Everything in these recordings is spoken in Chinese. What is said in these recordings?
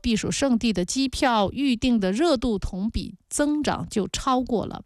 避暑胜地的机票预订的热度同比增长就超过了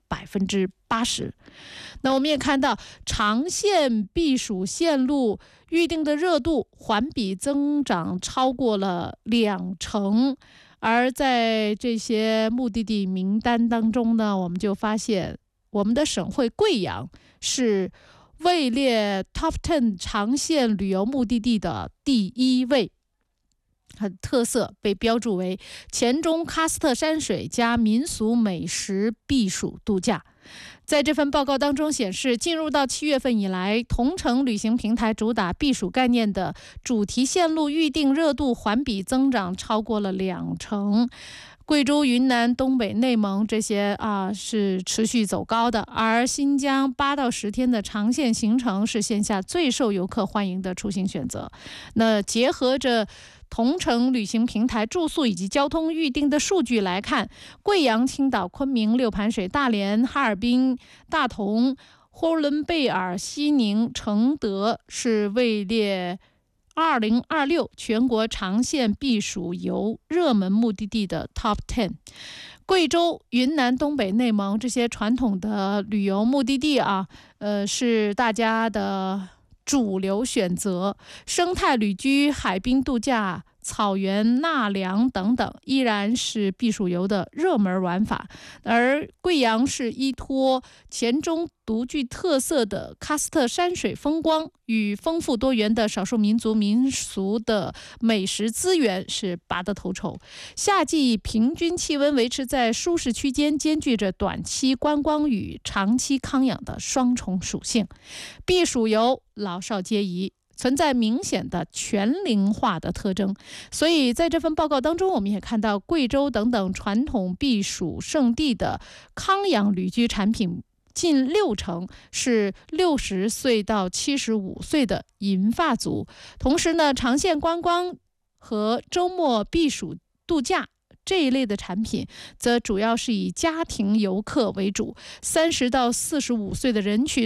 80%。那我们也看到长线避暑线路预订的热度环比增长超过了20%。而在这些目的地名单当中呢，我们就发现我们的省会贵阳是位列 Top 10 长线旅游目的地的第1位，很特色，被标注为黔中喀斯特山水加民俗美食避暑度假。在这份报告当中显示，进入到7月份以来，同程旅行平台主打避暑概念的主题线路预订热度环比增长超过了20%。贵州、云南、东北、内蒙这些是持续走高的，而新疆8到10天的长线行程是线下最受游客欢迎的出行选择。那结合着同程旅行平台住宿以及交通预订的数据来看，贵阳、青岛、昆明、六盘水、大连、哈尔滨、大同、呼伦贝尔、西宁、承德是位列2026全国长线避暑游热门目的地的 Top 10。贵州、云南、东北、内蒙这些传统的旅游目的地是大家的主流选择。生态旅居、海滨度假、草原纳凉等等依然是避暑游的热门玩法。而贵阳是依托黔中独具特色的喀斯特山水风光与丰富多元的少数民族民俗的美食资源是拔得头筹。夏季平均气温维持在舒适区间，兼具着短期观光与长期康养的双重属性。避暑游老少皆宜，存在明显的全龄化的特征，所以在这份报告当中，我们也看到贵州等等传统避暑胜地的康养旅居产品近60%是60岁到75岁的银发族。同时呢，长线观光和周末避暑度假这一类的产品则主要是以家庭游客为主，30到45岁的人群